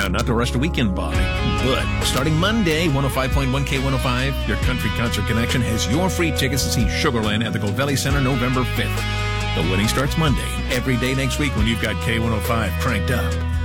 not to rush the weekend by. But starting Monday, 105.1 K105, your country concert connection has your free tickets to see Sugarland at the Govelli Center November 5th. The wedding starts Monday, every day next week when you've got K105 cranked up.